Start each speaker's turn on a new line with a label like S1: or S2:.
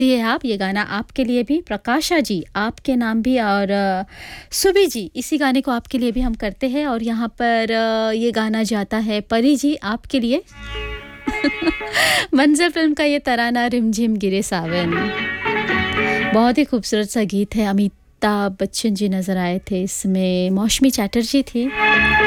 S1: ये आप ये गाना आपके लिए भी प्रकाशा जी आपके नाम भी और सुबी जी इसी गाने को आपके लिए भी हम करते हैं और यहाँ पर ये गाना जाता है परी जी आपके लिए मंजर फिल्म का ये तराना रिमझिम गिरे सावन बहुत ही खूबसूरत सा गीत है अमिताभ बच्चन जी नजर आए थे इसमें मौसमी चैटर्जी थी